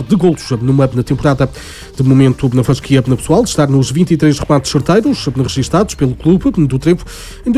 de golos numa temporada. De momento, na fasquia pessoal, está nos 23 remates certeiros registados pelo clube do Trevo em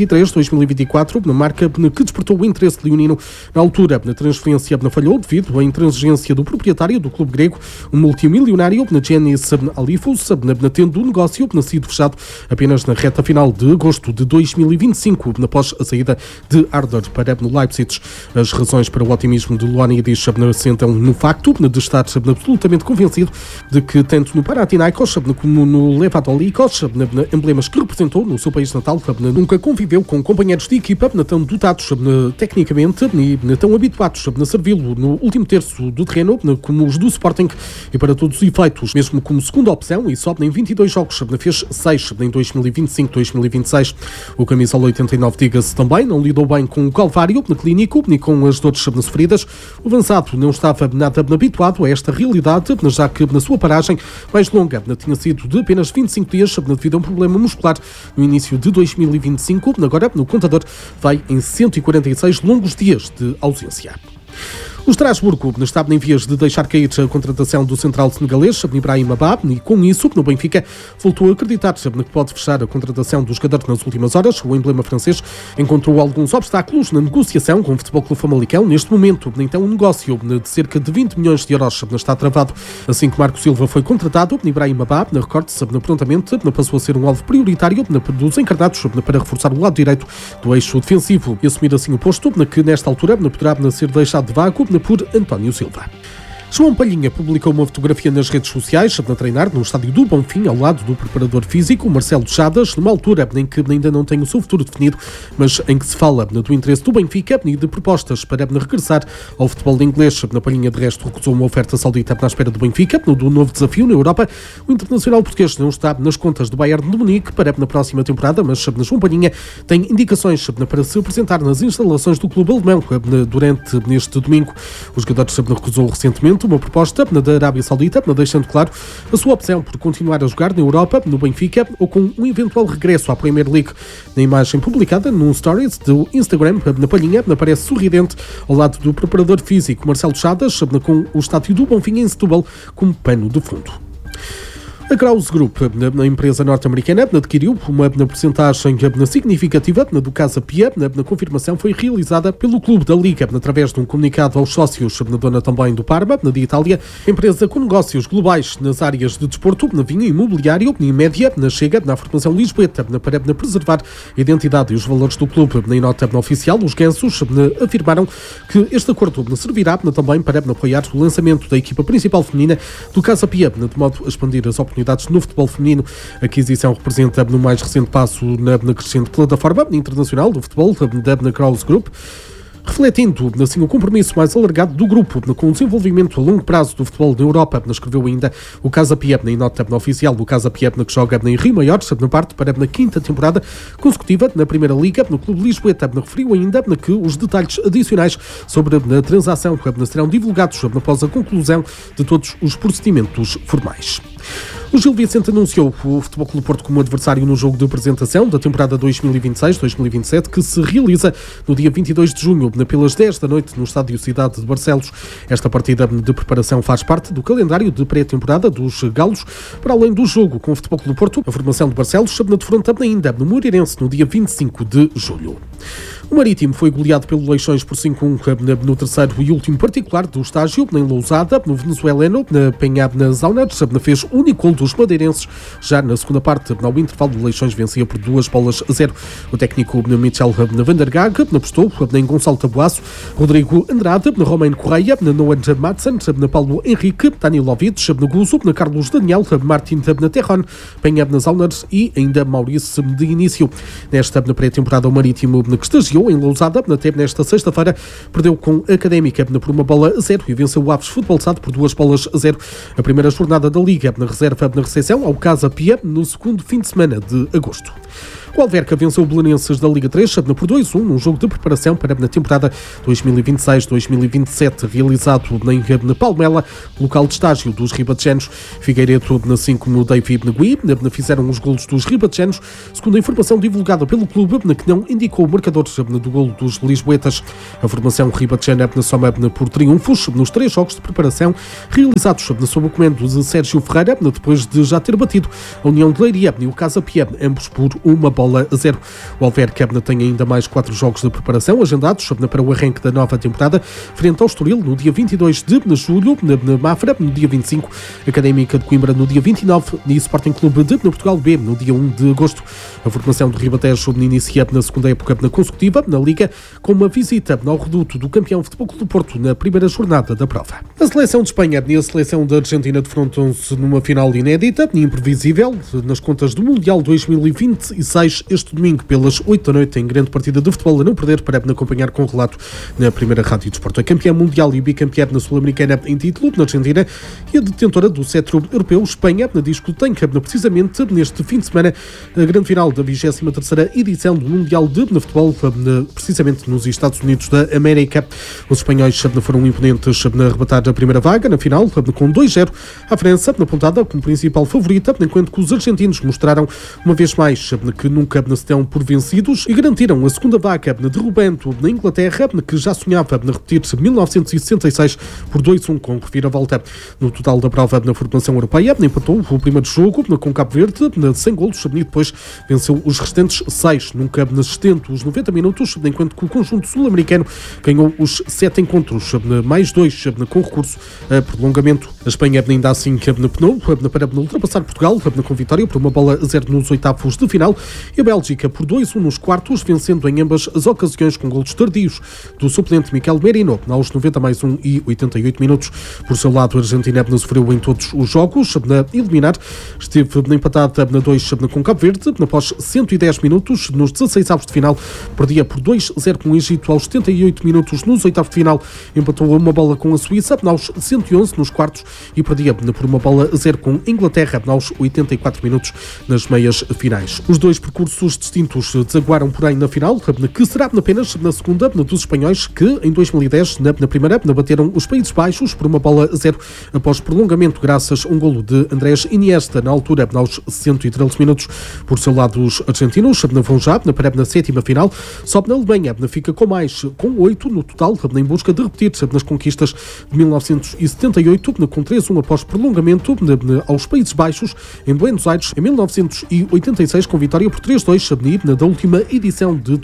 2023-2024, na marca que despertou o interesse leonino. Na altura, a transferência falhou devido à intransigência do proprietário do clube grego, o multimilionário Giannis Alifous, tendo o negócio sido fechado apenas na reta final de agosto de 2025, após a saída de Arder para Leipzig. As razões para o otimismo de Luanidis assentam no facto de estar absolutamente convencido de que tanto no Panathinaikos como no Levadolíkos, emblemas que representou no seu país natal, nunca conviveu com companheiros de equipa tão dotados tecnicamente e tão habituados a servi-lo no último terço do terreno como os do Sporting, e para todos os efeitos, mesmo como segunda opção, e só em 22 jogos fez 6 em 2025-2026. O camisola 89, diga-se também, não lidou bem com o calvário clínico e com as dores sofridas. O avançado não estava nada habituado a esta realidade, já que na sua paragem mais longa tinha sido de apenas 25 dias devido a um problema muscular no início de 2025. Agora, no contador, vai em 146 longos dias de ausência. O Estrasburgo estava em vias de deixar cair a contratação do central senegalês Ibrahim Abab, e com isso, no Benfica, voltou a acreditar que pode fechar a contratação do jogador nas últimas horas. O emblema francês encontrou alguns obstáculos na negociação com o Futebol Clube Famalicão. Neste momento, então, um negócio de cerca de 20 milhões de euros está travado. Assim que Marco Silva foi contratado, Ibrahim Abab, na recorde-se prontamente, passou a ser um alvo prioritário dos encarnados para reforçar o lado direito do eixo defensivo e assumir assim o posto que, nesta altura, poderá ser deixado de vago por António Silva. João Palhinha publicou uma fotografia nas redes sociais a treinar no estádio do Bonfim, ao lado do preparador físico Marcelo Chadas, numa altura em que ainda não tem o seu futuro definido, mas em que se fala do interesse do Benfica e de propostas para regressar ao futebol inglês. Na Palhinha, de resto, recusou uma oferta saudita na espera do Benfica, do novo desafio na Europa. O internacional português não está nas contas do Bayern de Munique para na próxima temporada, mas João Palhinha tem indicações para se apresentar nas instalações do clube alemão durante este domingo. O jogador recusou recentemente uma proposta da Arábia Saudita, deixando claro a sua opção por continuar a jogar na Europa, no Benfica, ou com um eventual regresso à Premier League. Na imagem publicada no Stories do Instagram, na Palhinha aparece sorridente ao lado do preparador físico Marcelo Chadas, com o estádio do Bonfim em Setúbal como pano de fundo. A Krause Group, a empresa norte-americana, adquiriu uma percentagem significativa do Casa Pia. A confirmação foi realizada pelo Clube da Liga através de um comunicado aos sócios na dona também do Parma, de Itália, empresa com negócios globais nas áreas de desporto, na vinho imobiliário e média, chega na formação lisboeta para preservar a identidade e os valores do clube. Na nota oficial, os gansos afirmaram que este acordo servirá também para apoiar o lançamento da equipa principal feminina do Casa Pia, de modo a expandir as oportunidades no futebol feminino. A aquisição representa no mais recente passo na crescente plataforma internacional do futebol da Krause Group, refletindo assim o compromisso mais alargado do grupo com o desenvolvimento a longo prazo do futebol na Europa. Escreveu ainda o Casa Pia, em nota oficial do Casa Pia, que joga em Rio Maior, na parte para a quinta temporada consecutiva na Primeira Liga. No Clube Lisboeta referiu ainda que os detalhes adicionais sobre a transação serão divulgados após a conclusão de todos os procedimentos formais. O Gil Vicente anunciou o Futebol Clube Porto como adversário no jogo de apresentação da temporada 2026-2027, que se realiza no dia 22 de junho, pelas 10 da noite, no estádio Cidade de Barcelos. Esta partida de preparação faz parte do calendário de pré-temporada dos Galos. Para além do jogo com o Futebol Clube Porto, a formação de Barcelos defronta ainda no Moreirense no dia 25 de julho. O Marítimo foi goleado pelo Leixões por 5-1 no terceiro e último particular do estágio, em Lousada. No venezuelano, na Penhab, na Zauners, fez o único gol dos madeirenses. Já na segunda parte, ao intervalo, o Leixões vencia por 2-0. O técnico Michel Van der Gaag apostou em Gonçalo Taboaço, Rodrigo Andrade, Romain Correia, Noah Madsen, Paulo Henrique, Danilovic, Guzo, Carlos Daniel, Martin Terron, Penhab na Zauners e ainda Maurício de início. Nesta pré-temporada, o Marítimo, que estagiou em Lousada, até nesta sexta-feira, perdeu com a Académica por 1-0 e venceu o Aves Futebol Sado por 2-0. A primeira jornada da Liga na reserva na recepção ao Casa Pia no segundo fim de semana de agosto. O Alverca venceu o Belenenses da Liga 3 por 2-1 num jogo de preparação para a temporada 2026-2027, realizado em Palmela, local de estágio dos ribatejanos. Figueiredo, assim como David Negui, fizeram os golos dos ribatejanos, segundo a informação divulgada pelo clube, que não indicou marcadores do golo dos lisboetas. A formação ribatejana soma por triunfos nos 3 jogos de preparação realizados sob o comando de Sérgio Ferreira, depois de já ter batido a União de Leiria e o Casa Pia, ambos por 1-0. O Alverca tem ainda mais 4 jogos de preparação agendados para o arranque da nova temporada, frente ao Estoril no dia 22 de julho, na Mafra no dia 25, Académica de Coimbra no dia 29 e Sporting Clube de Portugal B no dia 1 de agosto. A formação do Ribatejo inicia na segunda época consecutiva na Liga, com uma visita ao reduto do campeão Futebol Clube do Porto na primeira jornada da prova. A seleção de Espanha e a seleção da Argentina defrontam-se numa final inédita e imprevisível nas contas do Mundial 2026 este domingo pelas 8 da noite, em grande partida de futebol a não perder para acompanhar com relato na primeira rádio de esporte. A campeã mundial e bicampeã na Sul-Americana em título na Argentina e a detentora do cetro europeu Espanha diz que tem precisamente neste fim de semana a grande final da 23ª edição do Mundial de futebol, precisamente nos Estados Unidos da América. Os espanhóis foram imponentes a arrebatar a primeira vaga na final, com 2-0 à França, apontada como principal favorita, enquanto que os argentinos mostraram uma vez mais que nunca se dão por vencidos e garantiram a segunda vaga, derrubando na Inglaterra, que já sonhava repetir 1966 por 2-1 com reviravolta. No total da prova na formação europeia, empatou o primeiro jogo com Cabo Verde, sem golos, e depois venceu os restantes 6, nunca assistente os 90 minutos, enquanto que o conjunto sul-americano ganhou os 7 encontros, mais 2 com recurso a prolongamento. A Espanha ainda assim penou para ultrapassar Portugal com vitória por 1-0 nos oitavos de final e a Bélgica por 2-1 nos quartos, vencendo em ambas as ocasiões com golos tardios do suplente Miquel Merino aos 90 mais 1 e 88 minutos. Por seu lado, a Argentina sofreu em todos os jogos na eliminar, esteve empatada na 2 com Cabo Verde após 110 minutos nos 16avos de final, perdia por 2-0 com o Egito aos 78 minutos nos oitavos de final, empatou a 1 com a Suíça aos 111 nos quartos e perdia por 1-0 com a Inglaterra aos 84 minutos nas meias finais. Os dois percursos distintos desaguaram, porém, na final, que será apenas na segunda dos espanhóis, que em 2010, na primeira, bateram os Países Baixos por 1-0 após prolongamento, graças a um golo de Andrés Iniesta, na altura, aos 113 minutos. Por seu lado, os argentinos vão já para na sétima final, sobe na Alemanha, fica com 8 no total, em busca de repetir nas conquistas de 1978, com 3-1 após prolongamento aos Países Baixos, em Buenos Aires, em 1986, com vitória por 3-2, da última edição de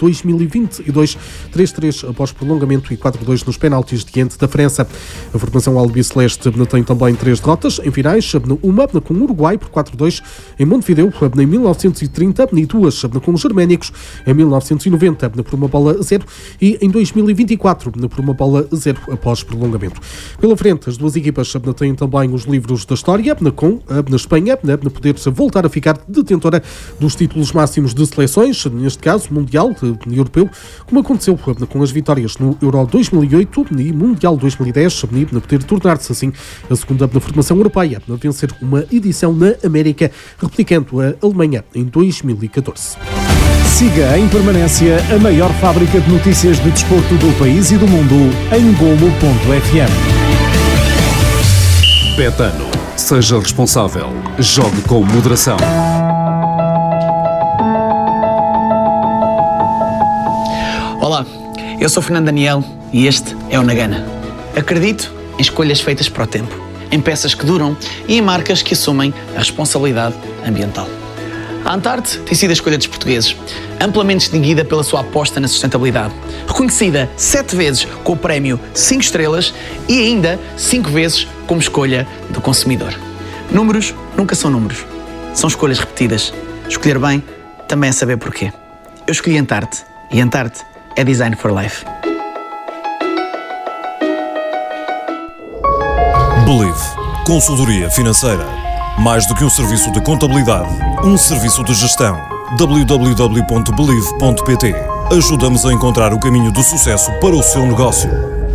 2022, 3-3 após prolongamento e 4-2 nos penaltis diante da França. A formação albiceleste tem também 3 derrotas em finais, uma com o Uruguai por 4-2 em Montevideo em 1930 e 2 com os germânicos em 1990 por 1-0 e em 2024 por 1-0 após prolongamento. Pela frente, as duas equipas têm também os livros da história, com na Espanha poder voltar a ficar detentora dos títulos máximos de seleções, neste caso Mundial e Europeu, como aconteceu com as vitórias no Euro 2008 e Mundial 2010, poder tornar-se assim a segunda formação europeia a vencer uma edição na América, replicando a Alemanha em 2014. Siga em permanência a maior fábrica de notícias de desporto do país e do mundo em Golo.fm. Betano. Seja responsável. Jogue com moderação. Olá, eu sou Fernando Daniel e este é o Nagana. Acredito em escolhas feitas para o tempo, em peças que duram e em marcas que assumem a responsabilidade ambiental. A Antarte tem sido a escolha dos portugueses, amplamente distinguida pela sua aposta na sustentabilidade, reconhecida 7 vezes com o prémio 5 estrelas e ainda 5 vezes como escolha do consumidor. Números nunca são números, são escolhas repetidas. Escolher bem também é saber porquê. Eu escolhi Antarte e Antarte é Design for Life. Believe. Consultoria financeira. Mais do que um serviço de contabilidade, um serviço de gestão. www.believe.pt. Ajudamos a encontrar o caminho do sucesso para o seu negócio.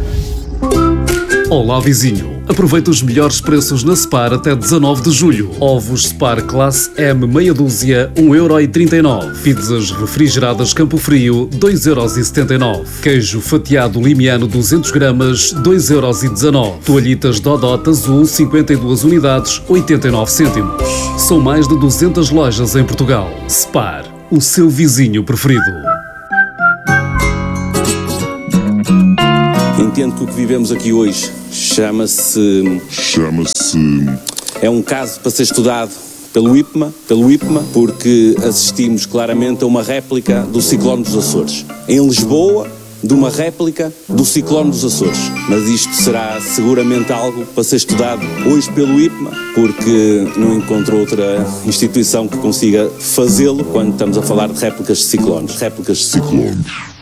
Olá, vizinho. Aproveita os melhores preços na Spar até 19 de julho. Ovos Spar Classe M meia dúzia, 1,39€. Pizzas refrigeradas Campo Frio, 2,79€. Queijo fatiado limiano 200 gramas, 2,19€. Toalhitas Dodot Azul, 52 unidades, 89 cêntimos. São mais de 200 lojas em Portugal. Spar, o seu vizinho preferido. Entendo que o que vivemos aqui hoje chama-se... É um caso para ser estudado pelo IPMA, porque assistimos claramente a uma réplica do ciclone dos Açores. Em Lisboa, de uma réplica do ciclone dos Açores. Mas isto será seguramente algo para ser estudado hoje pelo IPMA, porque não encontro outra instituição que consiga fazê-lo quando estamos a falar de réplicas de ciclones.